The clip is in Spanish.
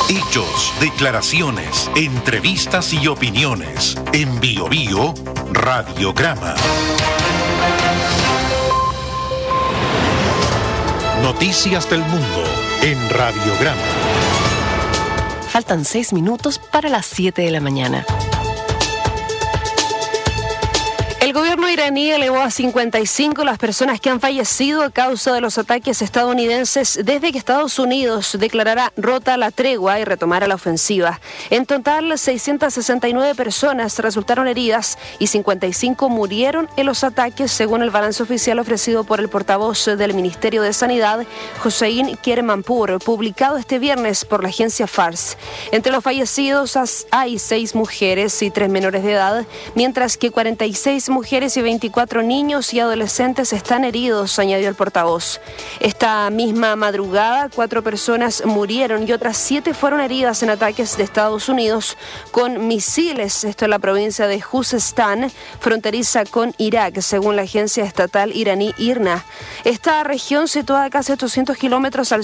Hechos, declaraciones, entrevistas y opiniones. En Bio Bio, Radiograma. Noticias del mundo en Radiograma. Faltan 6 minutos para las 7 de la mañana. El gobierno iraní elevó a 55 las personas que han fallecido a causa de los ataques estadounidenses desde que Estados Unidos declarara rota la tregua y retomara la ofensiva. En total, 669 personas resultaron heridas y 55 murieron en los ataques, según el balance oficial ofrecido por el portavoz del Ministerio de Sanidad, Hossein Kermanpour, publicado este viernes por la agencia Fars. Entre los fallecidos hay 6 mujeres y 3 menores de edad, mientras que 46 mujeres y 24 niños y adolescentes están heridos, añadió el portavoz. Esta misma madrugada, 4 personas murieron y otras 7 fueron heridas en ataques de Estados Unidos con misiles. Esto en la provincia de Khuzestan, fronteriza con Irak, según la agencia estatal iraní IRNA. Esta región, situada a casi 800 kilómetros al